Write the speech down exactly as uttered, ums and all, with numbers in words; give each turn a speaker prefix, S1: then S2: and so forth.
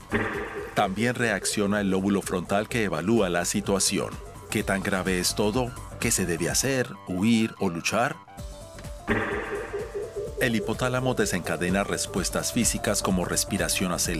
S1: También reacciona el lóbulo frontal que evalúa la situación. ¿Qué tan grave es todo? ¿Qué se debe hacer? ¿Huir o luchar? El hipotálamo desencadena respuestas físicas como respiración acelerada,